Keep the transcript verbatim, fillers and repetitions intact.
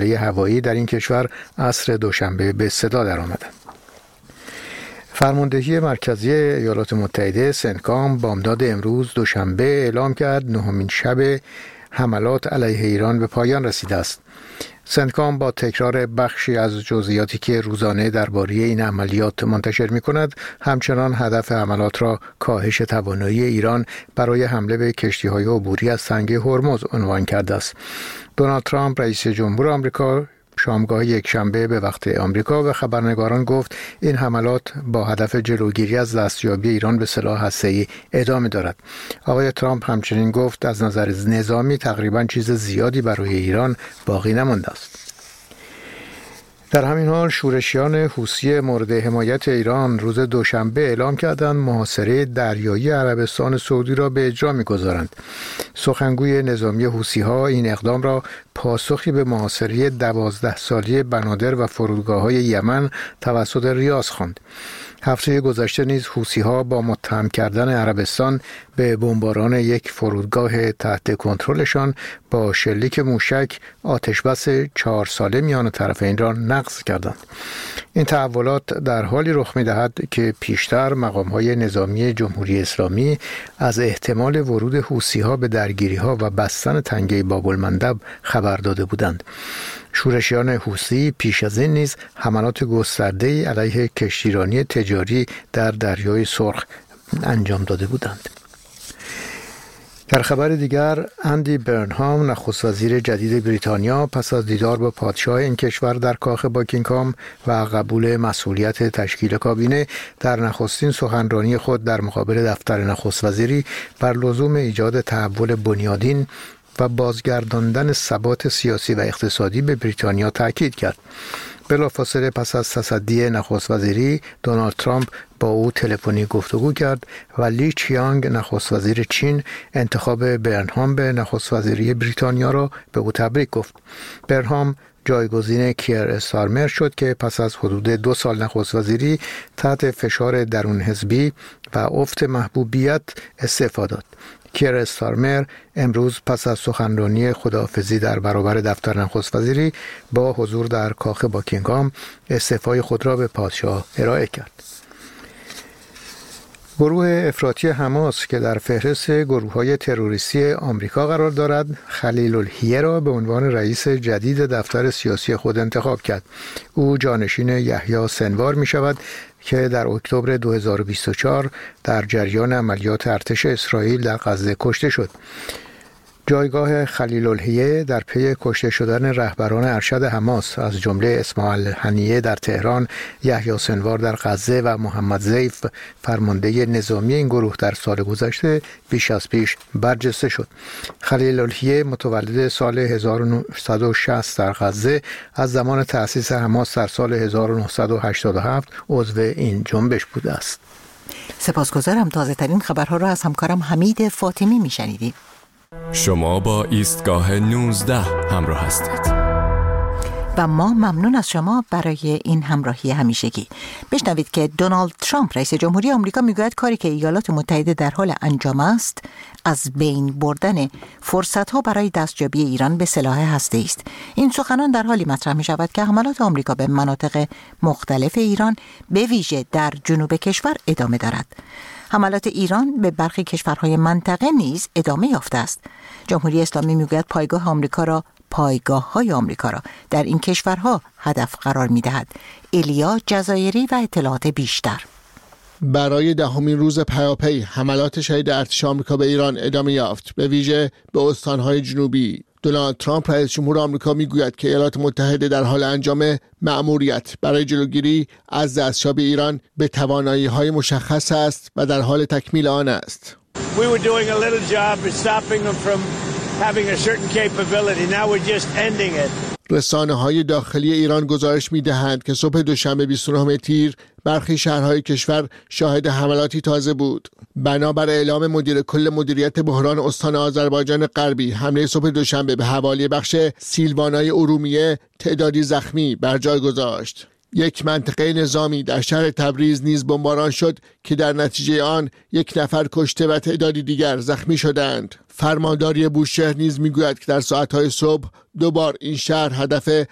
حمله هوایی در این کشور عصر دوشنبه به صدا درآمدند. فرماندهی مرکزی ایالات متحده سنتکام بامداد امروز دوشنبه اعلام کرد نهمین شب حملات علیه ایران به پایان رسیده است. سنتکام با تکرار بخشی از جزئیاتی که روزانه درباره این عملیات منتشر می‌کند، همچنان هدف حملات را کاهش توانایی ایران برای حمله به کشتی‌های عبوری از تنگه هرمز عنوان کرده است. دونالد ترامپ رئیس جمهور آمریکا شامگاه یکشنبه به وقت آمریکا به خبرنگاران گفت این حملات با هدف جلوگیری از دستیابی ایران به سلاح هسته‌ای ادامه دارد. آقای ترامپ همچنین گفت از نظر نظامی تقریباً چیز زیادی برای ایران باقی نمانده است. در همین حال شورشیان حوثی مورد حمایت ایران روز دوشنبه اعلام کردند محاصره دریایی عربستان سعودی را به اجرا می‌گذارند. سخنگوی نظامی حوثی‌ها این اقدام را پاسخی به محاصره دوازده ساله بنادر و فرودگاه‌های یمن توسط ریاض خواند. هفته گذشته نیز حوثی‌ها با متهم کردن عربستان به بمباران یک فرودگاه تحت کنترلشان با شلیک موشک آتشبس چهار ساله میان طرفین را نقض کردند. این تحولات در حالی رخ می‌دهد که پیشتر مقام‌های نظامی جمهوری اسلامی از احتمال ورود حوثی‌ها به درگیری‌ها و بستن تنگه باب‌المندب خبر داده بودند. شورشیان حوثی پیش از این نیز حملات گسترده‌ای علیه کشتیرانی تجاری در دریای سرخ انجام داده بودند. در خبر دیگر، اندی برنهام نخست وزیر جدید بریتانیا پس از دیدار با پادشاه این کشور در کاخ باکینگهام و قبول مسئولیت تشکیل کابینه در نخستین سخنرانی خود در مقابل دفتر نخست وزیری بر لزوم ایجاد تحول بنیادین و بازگرداندن ثبات سیاسی و اقتصادی به بریتانیا تاکید کرد. بلافاصله پس از تصدی نخست وزیری، دونالد ترامپ با او تلفنی گفتگو کرد و لی چیانگ نخست وزیر چین انتخاب برنهام به نخست وزیری بریتانیا را به او تبریک گفت. برنهام جایگزین کیر استارمر شد که پس از حدود دو سال نخست وزیری تحت فشار درون حزبی و افت محبوبیت استعفا داد. کیر استارمر امروز پس از سخنرانی خداحافظی در برابر دفتر نخست وزیری با حضور در کاخ باکینگهام استعفای خود را به پادشاه ارائه کرد. گروه افراطی حماس که در فهرست گروه‌های تروریستی آمریکا قرار دارد، خلیل الحیه را به عنوان رئیس جدید دفتر سیاسی خود انتخاب کرد. او جانشین یحیی سنوار می شود که در اکتبر دو هزار و بیست و چهار در جریان عملیات ارتش اسرائیل در غزه کشته شد. جایگاه خلیل الحیه در پی کشته شدن رهبران ارشد حماس از جمله اسماعیل هنیه در تهران، یحیی سنوار در غزه و محمد زیف فرمانده نظامی این گروه در سال گذشته بیش از پیش برجسته شد. خلیل الحیه متولد سال هزار و نهصد و شصت در غزه از زمان تأسیس حماس در سال هزار و نهصد و هشتاد و هفت عضو این جنبش بوده است. سپاسگزارم. تازه ترین خبرها را از همکارم حمید فاطمی میشنیدیم. شما با ایستگاه نوزده همراه هستید و ما ممنون از شما برای این همراهی همیشگی. بشنوید که دونالد ترامپ رئیس جمهوری آمریکا میگوید کاری که ایالات متحده در حال انجام است از بین بردن فرصت‌ها برای دستیابی ایران به سلاح هسته‌ای است. این سخنان در حالی مطرح می شود که حملات آمریکا به مناطق مختلف ایران به ویژه در جنوب کشور ادامه دارد. حملات ایران به برخی کشورهای منطقه نیز ادامه یافته است. جمهوری اسلامی میگوید پایگاه آمریکا را پایگاه‌های آمریکا را در این کشورها هدف قرار می‌دهد. ایلیا جزایری و اطلاعات بیشتر. برای دهمین روز پیاپی حملات شدید ارتش آمریکا به ایران ادامه یافت، به ویژه به استان‌های جنوبی. دونالد ترامپ رئیس جمهور آمریکا میگوید که ایالات متحده در حال انجام مأموریت برای جلوگیری از دستیابی ایران به توانایی‌های مشخص است و در حال تکمیل آن است. We were doing a little job of stopping them from having a certain capability. Now we're just ending it. رسانه‌های داخلی ایران گزارش می‌دهند که صبح دوشنبه بیست و نهم تیر برخی شهرهای کشور شاهد حملاتی تازه بود. بنابر اعلام مدیر کل مدیریت بحران استان آذربایجان غربی، حمله صبح دوشنبه به حوالی بخش سیلوانای ارومیه تعدادی زخمی بر جای گذاشت. یک منطقه نظامی در شهر تبریز نیز بمباران شد که در نتیجه آن یک نفر کشته و تعدادی دیگر زخمی شدند. فرمانداری بوشهر نیز میگوید که در ساعتهای صبح دوبار این شهر هدف